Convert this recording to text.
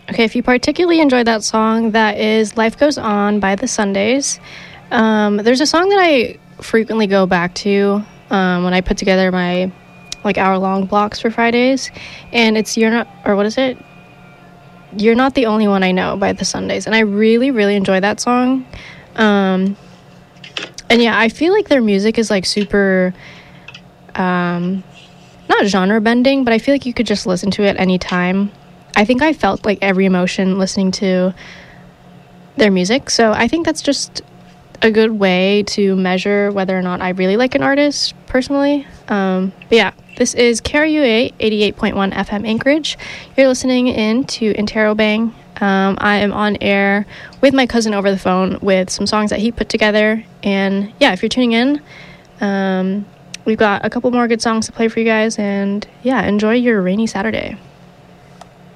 Okay, if you particularly enjoyed that song, that is Life Goes On by the Sundays. There's a song that I frequently go back to when I put together my like hour-long blocks for Fridays, and it's You're Not, or what is it? You're Not the Only One I Know by the Sundays, and I really, really enjoy that song. And yeah, I feel like their music is like super, not genre bending, but I feel like you could just listen to it anytime. I think I felt like every emotion listening to their music, so I think that's just a good way to measure whether or not I really like an artist personally. But yeah, this is KRUA 88.1 FM Anchorage. You're listening in to Interrobang. I am on air with my cousin over the phone with some songs that he put together. And yeah, if you're tuning in, we've got a couple more good songs to play for you guys. And yeah, enjoy your rainy Saturday.